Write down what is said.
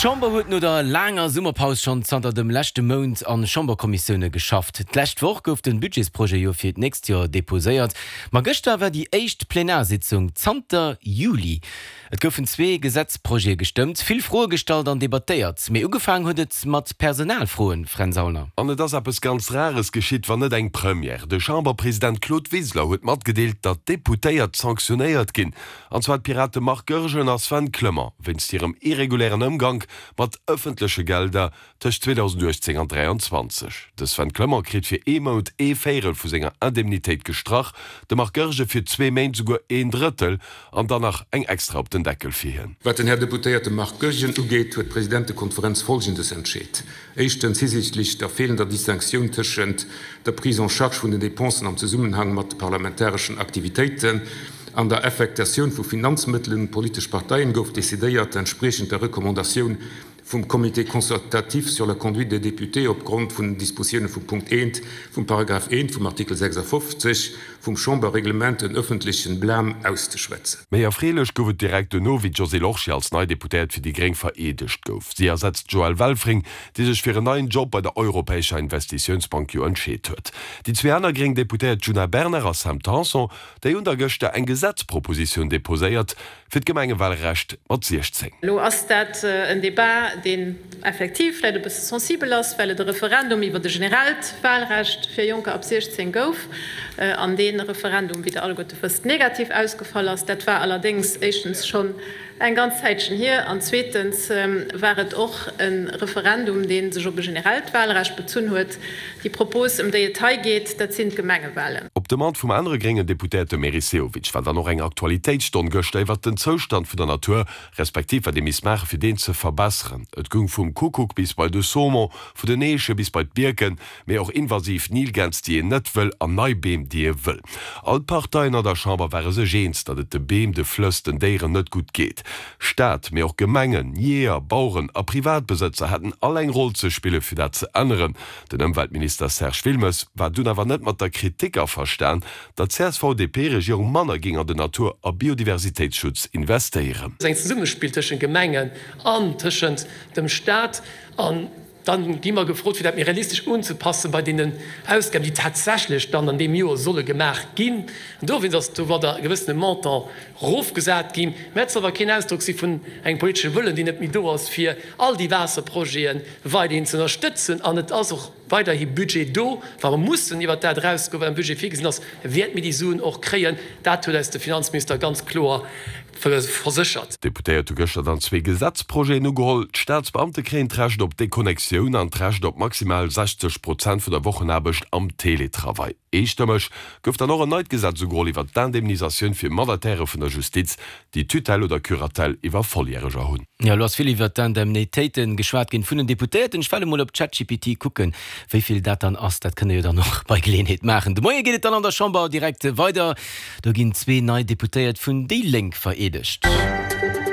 Chamber huet no der langer Summerpaus schon zanter dem lächte Mount an Chamberkommissionune geschafft. D'lächt Woch gouf den Budgetsproje jo fir nächst Jahr deposéiert. Ma gëster war die éicht Plenarsitzung zanter Juli. Et goufen 2 Gesetzproje gestimmt, vill frohe Gestalt an debattéiert. Mei ugefang huet et mat Personalfroen, Frensauner. An das es ganz rares geschiet wann net eng Premier. De Chamberpräsident Claude Wiesler huet mat gedeelt, dat Deputéiert sanktionéiert ginn. Anzwa Pirate Marc Görgen as Sven Klömmer, wennst ihrem irregulären Umgang mat öffentliche Gelder tech 2018 an 23. Des Sven Klömmer kriet fir Emot Féel vu senger Indemnitéit gestrach, de Marc Görge fir 2 Main sogar 1/3 an danach eng extra op den Deckel firen. Wat den Herr Deputéierte Marc Görgen ugeet, huet Präsidentekonferenz folgendes entscheet. Echtens hinsichtlich der fehlender Distinktion tschent der Prise en charge vun den Depensen am Zusammenhang mat parlamentarischen Aktivitäten, an der Effektation von Finanzmitteln politisch Parteien gouf décidéiert entsprechend der Rekommandation vom Komitee konsultativ sur la conduite des députés aufgrund von Dispositionen vom Punkt 1, vom Paragraph 1, vom Artikel 56, vom Chamberreglement den öffentlichen Blam auszuschwätzen. Meier Frelech goufet direkt no wie José Lorchi als neu Deputät fir die Greng veredigt gouf. Sie ersetzt Joel Welfring, die sech fir einen neuen Job bei der Europäischer Investitionsbank entscheet huet. Die 2 aner Greng Deputät Juna Berner aus Saint-Tanson, déi untergëchte eng Gesetzproposition deposéiert, fir d Gemengewahlrecht mat 16. Lo ass dat en Debat den effektiv leider bis sensibel ass, weil de Referendum iwwer de Generalwahlrecht fir Juncker ab 16 gouf, an den Referendum wieder alle gute fast negativ ausgefallen ass. Dat war allerdings erstens schon ein ganz Zeitchen hier, an zweitens waret och ein Referendum, den sech op Generalwahlrecht bezun huet. Die Propos im Detail geht, dat sind Gemengewahlen. Op dem Mann vum andere geringe Deputéte Meriseowitsch war da noch eng Aktualitätsstunde gesteiwwer den Zostand vu der Natur respektiv de Missmache fir den ze verbasseren. Et gung vum Kuckuck bis bei de Somo, vu de Neesche bis bei Birken, méi auch invasiv Nilgens die net wëll an Neubeem die wëll. All Parteien an der Chamber waren se gens, dat et de Beem de Flösten deieren net gut geht. Staat, mé auch Gemengen, Jeer, Bauern a Privatbesitzer hatten all eng Rolle ze spiele fir dat ze ändern. Den Umweltminister Serge Wilmes war dun awer net mat der Kritiker verstan, dat CSVDP-Regierung Manner ging an de Natur a Biodiversitätsschutz investieren. Seg Summe spielt tschen Gemengen an tschen dem Staat an dann immer gefrot, wie dat mir realistisch unzupassen bei denen Ausgaben, die tatsächlich dann an dem Jahr solle gemacht gin. Do du war der gewissen Montan Ruf gesagt gin, Metzer war kein Ausdruck sie vun eng politische Willen, die net mit do aus fir all die Wasserprojekten weiterhin zu unterstützen, an net auch weiter hi Budget do, warum mussten iwwer dat raus ein Budget fixen, das wird mir die Suen auch kreen, dat der Finanzminister ganz klar versichert. Deputéiert gëcher an 2 Gesetzproje no geholt. Staatsbeamte kreen Trächt op Dekonnexion an Trächt op maximal 60% vu der Wochenabecht am Teletravai. Eichtemech gouft an noch ein neut Gesetz so groll iwwer d'Indemnisationun fir Mandatäre vun der Justiz, die Tutel oder Kuratel iwwer volljähriger hunn. Ja, los viel iwwer Indemnitéiten geschwaart gin vun den Deputéten. Ich falle mal op ChatGPT gucken, wieviel dat dann ass, dat kann ihr dann noch bei Gelegenheit machen. De Moie geht dann an der Chamber direkt weiter. Da ginn 2 neue Deputéiert vun Die Link veredigt.